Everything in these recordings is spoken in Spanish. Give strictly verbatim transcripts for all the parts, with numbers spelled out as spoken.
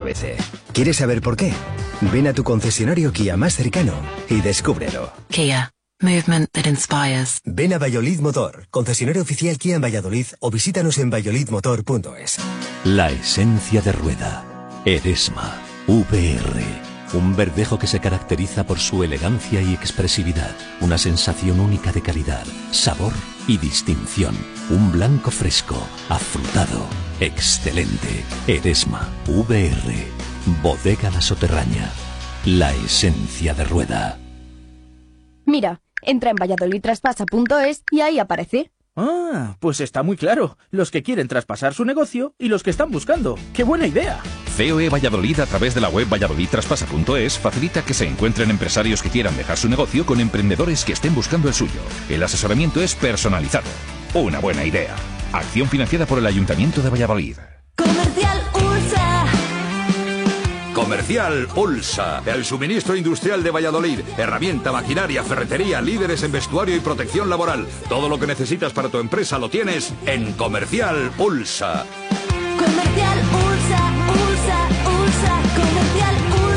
B C. ¿Quieres saber por qué? Ven a tu concesionario Kia más cercano y descúbrelo. Kia. Movement that inspires. Ven a Valladolid Motor, concesionario oficial Kia en Valladolid, o visítanos en valladolid motor punto es. La esencia de rueda. Eresma. V R. Un verdejo que se caracteriza por su elegancia y expresividad. Una sensación única de calidad, sabor y distinción. Un blanco fresco, afrutado, excelente. Eresma. V R. Bodega La Soterraña. La esencia de rueda. Mira, entra en valladolid traspasa punto es y ahí aparece. Ah, pues está muy claro. Los que quieren traspasar su negocio y los que están buscando. ¡Qué buena idea! C O E Valladolid, a través de la web valladolid traspasa punto es, facilita que se encuentren empresarios que quieran dejar su negocio con emprendedores que estén buscando el suyo. El asesoramiento es personalizado. Una buena idea. Acción financiada por el Ayuntamiento de Valladolid. Comercial Ursa. Comercial Ulsa, el suministro industrial de Valladolid. Herramienta, maquinaria, ferretería, líderes en vestuario y protección laboral. Todo lo que necesitas para tu empresa lo tienes en Comercial Ulsa. Comercial Ursa, Ursa, Ursa, Comercial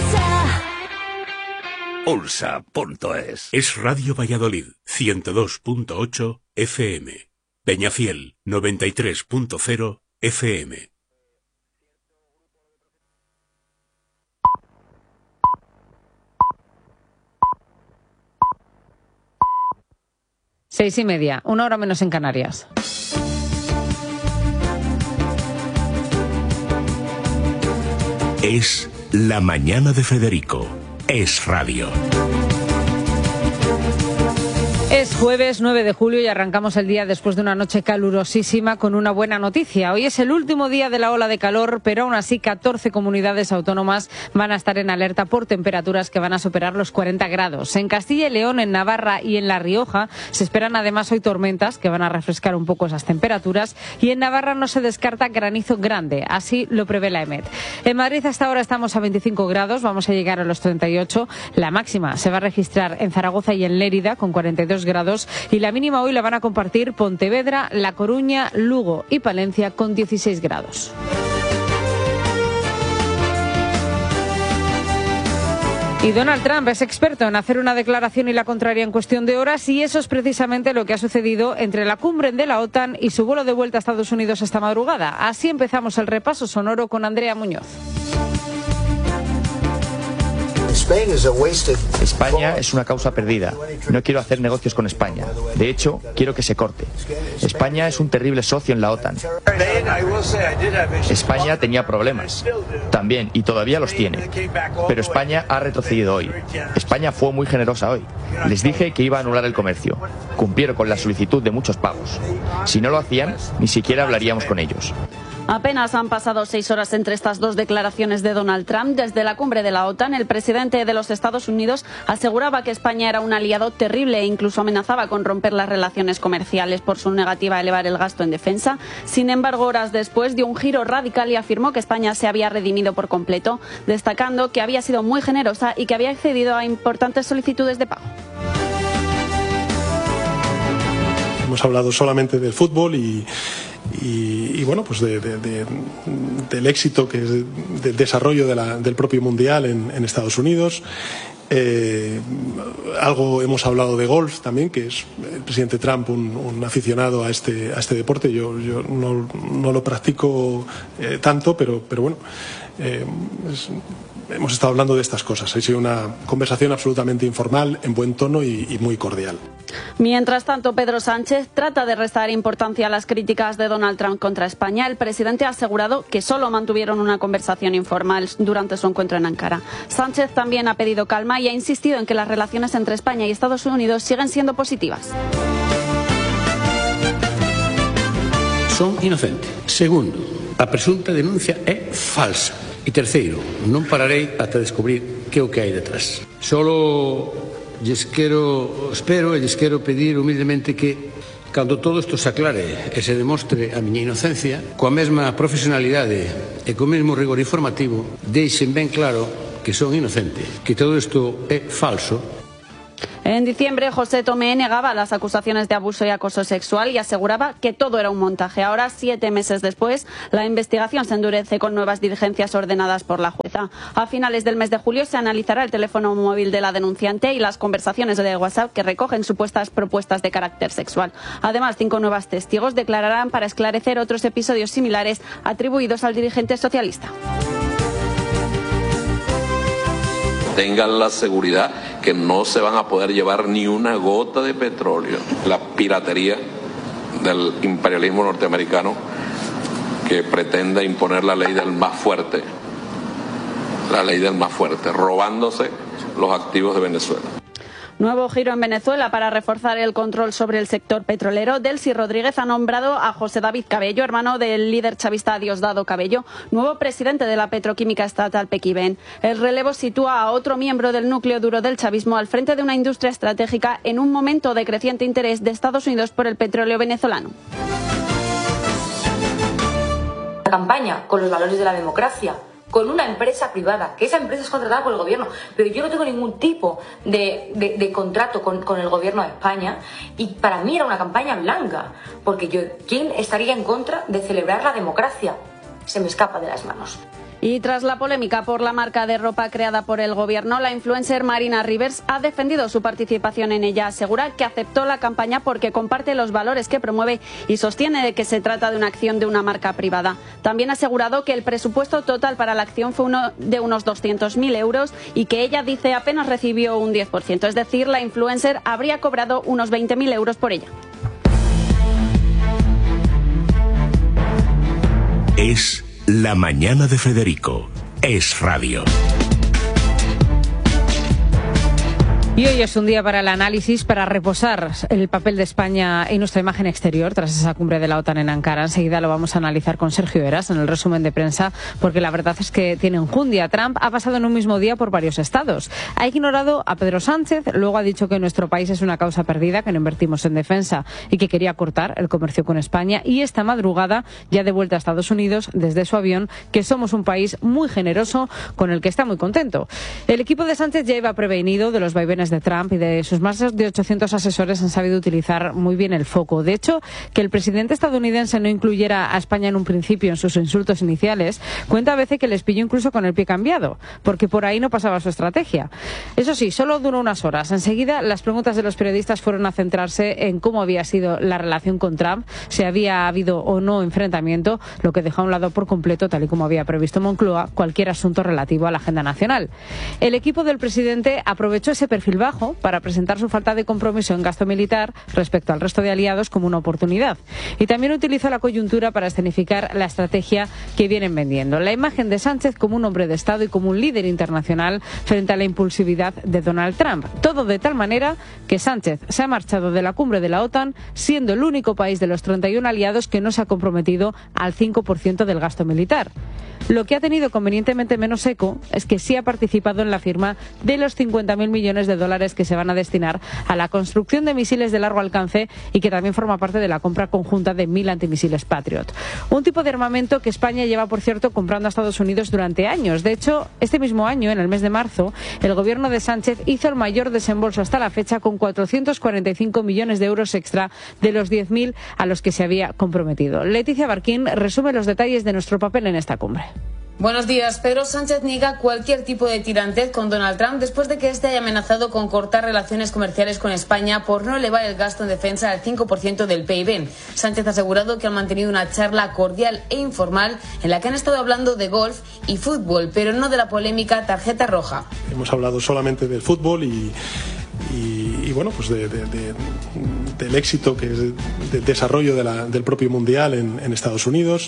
Ursa. Ulsa punto es. Es Radio Valladolid, ciento dos punto ocho F M. Peñafiel, noventa y tres punto cero F M. Seis y media, una hora menos en Canarias. Es La Mañana de Federico. Es Radio. Es jueves nueve de julio y arrancamos el día después de una noche calurosísima con una buena noticia. Hoy es el último día de la ola de calor, pero aún así catorce comunidades autónomas van a estar en alerta por temperaturas que van a superar los cuarenta grados. En Castilla y León, en Navarra y en La Rioja se esperan además hoy tormentas que van a refrescar un poco esas temperaturas, y en Navarra no se descarta granizo grande, así lo prevé la EMET. En Madrid hasta ahora estamos a veinticinco grados, vamos a llegar a los treinta y ocho. La máxima se va a registrar en Zaragoza y en Lérida con cuarenta y dos grados, y la mínima hoy la van a compartir Pontevedra, La Coruña, Lugo y Palencia con dieciséis grados. Y Donald Trump es experto en hacer una declaración y la contraria en cuestión de horas, y eso es precisamente lo que ha sucedido entre la cumbre de la OTAN y su vuelo de vuelta a Estados Unidos esta madrugada. Así empezamos el repaso sonoro con Andrea Muñoz. España es una causa perdida. No quiero hacer negocios con España. De hecho, quiero que se corte. España es un terrible socio en la OTAN. España tenía problemas. También, y todavía los tiene. Pero España ha retrocedido hoy. España fue muy generosa hoy. Les dije que iba a anular el comercio. Cumplieron con la solicitud de muchos pagos. Si no lo hacían, ni siquiera hablaríamos con ellos. Apenas han pasado seis horas entre estas dos declaraciones de Donald Trump. Desde la cumbre de la OTAN, el presidente de los Estados Unidos aseguraba que España era un aliado terrible e incluso amenazaba con romper las relaciones comerciales por su negativa a elevar el gasto en defensa. Sin embargo, horas después dio un giro radical y afirmó que España se había redimido por completo, destacando que había sido muy generosa y que había accedido a importantes solicitudes de pago. Hemos hablado solamente del fútbol y Y, y bueno, pues de, de, de, del éxito que es del desarrollo de la, del propio Mundial en, en Estados Unidos. Eh, algo hemos hablado de golf también, que es el presidente Trump un, un aficionado a este, a este deporte. Yo, yo no, no lo practico eh, tanto, pero, pero bueno, eh, es, hemos estado hablando de estas cosas. Ha sido una conversación absolutamente informal, en buen tono y, y muy cordial. Mientras tanto, Pedro Sánchez trata de restar importancia a las críticas de Donald Trump contra España. El presidente ha asegurado que solo mantuvieron una conversación informal durante su encuentro en Ankara. Sánchez también ha pedido calma y ha insistido en que las relaciones entre España y Estados Unidos siguen siendo positivas. Son inocentes. Segundo, a presunta denuncia é falsa. E terceiro, non pararei ata descubrir que é o que hai detrás. Solo lles quero, espero e lles quero pedir humildemente que cando todo isto se aclare e se demostre a miña inocencia, coa mesma profesionalidade e co mesmo rigor informativo, deixen ben claro que son inocente, que todo isto é falso. En diciembre, José Tomé negaba las acusaciones de abuso y acoso sexual y aseguraba que todo era un montaje. Ahora, siete meses después, la investigación se endurece con nuevas diligencias ordenadas por la juez. jueza. A finales del mes de julio se analizará el teléfono móvil de la denunciante y las conversaciones de WhatsApp que recogen supuestas propuestas de carácter sexual. Además, cinco nuevas testigos declararán para esclarecer otros episodios similares atribuidos al dirigente socialista. Tengan la seguridad que no se van a poder llevar ni una gota de petróleo. La piratería del imperialismo norteamericano que pretende imponer la ley del más fuerte, la ley del más fuerte, robándose los activos de Venezuela. Nuevo giro en Venezuela para reforzar el control sobre el sector petrolero. Delcy Rodríguez ha nombrado a José David Cabello, hermano del líder chavista Diosdado Cabello, nuevo presidente de la petroquímica estatal Pequibén. El relevo sitúa a otro miembro del núcleo duro del chavismo al frente de una industria estratégica en un momento de creciente interés de Estados Unidos por el petróleo venezolano. La campaña con los valores de la democracia, con una empresa privada, que esa empresa es contratada por el gobierno, pero yo no tengo ningún tipo de, de, de contrato con, con el gobierno de España, y para mí era una campaña blanca, porque yo, ¿quién estaría en contra de celebrar la democracia? Se me escapa de las manos. Y tras la polémica por la marca de ropa creada por el gobierno, la influencer Marina Rivers ha defendido su participación en ella. Asegura que aceptó la campaña porque comparte los valores que promueve y sostiene de que se trata de una acción de una marca privada. También ha asegurado que el presupuesto total para la acción fue uno de unos doscientos mil euros y que ella dice apenas recibió un diez por ciento. Es decir, la influencer habría cobrado unos veinte mil euros por ella. Es La Mañana de Federico. Es radio. Y hoy es un día para el análisis, para reposar el papel de España en nuestra imagen exterior tras esa cumbre de la OTAN en Ankara. Enseguida lo vamos a analizar con Sergio Eras en el resumen de prensa, porque la verdad es que tiene enjundia. Trump ha pasado en un mismo día por varios estados. Ha ignorado a Pedro Sánchez, luego ha dicho que nuestro país es una causa perdida, que no invertimos en defensa y que quería cortar el comercio con España. Y esta madrugada, ya de vuelta a Estados Unidos, desde su avión, que somos un país muy generoso con el que está muy contento. El equipo de Sánchez ya iba prevenido de los vaivenes de Trump y de sus más de ochocientos asesores han sabido utilizar muy bien el foco. De hecho, que el presidente estadounidense no incluyera a España en un principio en sus insultos iniciales, cuenta a veces que les pilló incluso con el pie cambiado, porque por ahí no pasaba su estrategia. Eso sí, solo duró unas horas. Enseguida, las preguntas de los periodistas fueron a centrarse en cómo había sido la relación con Trump, si había habido o no enfrentamiento, lo que dejó a un lado por completo, tal y como había previsto Moncloa, cualquier asunto relativo a la agenda nacional. El equipo del presidente aprovechó ese perfil bajo para presentar su falta de compromiso en gasto militar respecto al resto de aliados como una oportunidad. Y también utilizó la coyuntura para escenificar la estrategia que vienen vendiendo. La imagen de Sánchez como un hombre de Estado y como un líder internacional frente a la impulsividad de Donald Trump. Todo de tal manera que Sánchez se ha marchado de la cumbre de la OTAN siendo el único país de los treinta y uno aliados que no se ha comprometido al cinco por ciento del gasto militar. Lo que ha tenido convenientemente menos eco es que sí ha participado en la firma de los cincuenta mil millones de dólares que se van a destinar a la construcción de misiles de largo alcance y que también forma parte de la compra conjunta de mil antimisiles Patriot. Un tipo de armamento que España lleva, por cierto, comprando a Estados Unidos durante años. De hecho, este mismo año, en el mes de marzo, el gobierno de Sánchez hizo el mayor desembolso hasta la fecha con cuatrocientos cuarenta y cinco millones de euros extra de los diez mil a los que se había comprometido. Leticia Barquín resume los detalles de nuestro papel en esta cumbre. Buenos días. Pedro Sánchez niega cualquier tipo de tirantez con Donald Trump después de que éste haya amenazado con cortar relaciones comerciales con España por no elevar el gasto en defensa al cinco por ciento del P I B. Sánchez ha asegurado que han mantenido una charla cordial e informal en la que han estado hablando de golf y fútbol, pero no de la polémica tarjeta roja. Hemos hablado solamente del fútbol y... Y, y bueno, pues de, de, de, del éxito que es del desarrollo de la, del propio Mundial en, en Estados Unidos.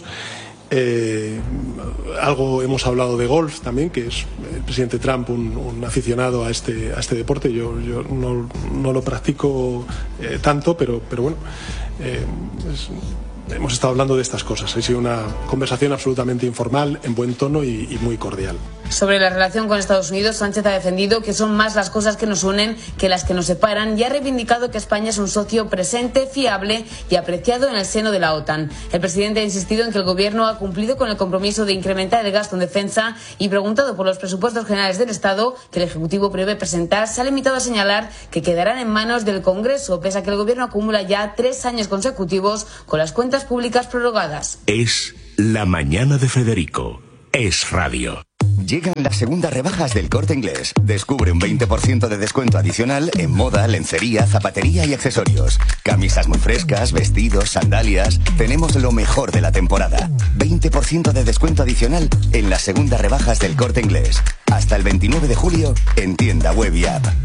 Eh, algo hemos hablado de golf también, que es el presidente Trump un, un aficionado a este, a este deporte. Yo, yo no, no lo practico eh, tanto, pero, pero bueno, eh, es, hemos estado hablando de estas cosas. Ha sido una conversación absolutamente informal, en buen tono y, y muy cordial. Sobre la relación con Estados Unidos, Sánchez ha defendido que son más las cosas que nos unen que las que nos separan y ha reivindicado que España es un socio presente, fiable y apreciado en el seno de la OTAN. El presidente ha insistido en que el gobierno ha cumplido con el compromiso de incrementar el gasto en defensa y, preguntado por los presupuestos generales del Estado que el Ejecutivo prevé presentar, se ha limitado a señalar que quedarán en manos del Congreso, pese a que el gobierno acumula ya tres años consecutivos con las cuentas públicas prorrogadas. Es La Mañana de Federico. Es radio. Llegan las segundas rebajas del Corte Inglés. Descubre un veinte por ciento de descuento adicional en moda, lencería, zapatería y accesorios. Camisas muy frescas, vestidos, sandalias. Tenemos lo mejor de la temporada. veinte por ciento de descuento adicional en las segundas rebajas del Corte Inglés. Hasta el veintinueve de julio en tienda web y app.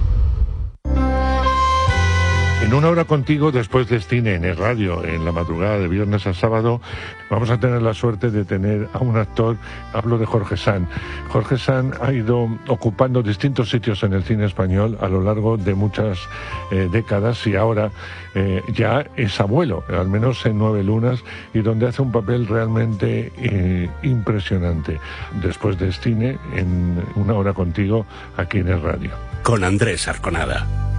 En una hora contigo, después de Cine en el radio, en la madrugada de viernes a sábado, vamos a tener la suerte de tener a un actor, hablo de Jorge Sanz. Jorge Sanz ha ido ocupando distintos sitios en el cine español a lo largo de muchas eh, décadas y ahora eh, ya es abuelo, al menos en Nueve Lunas, y donde hace un papel realmente eh, impresionante. Después de Cine, en una hora contigo, aquí en el radio. Con Andrés Arconada.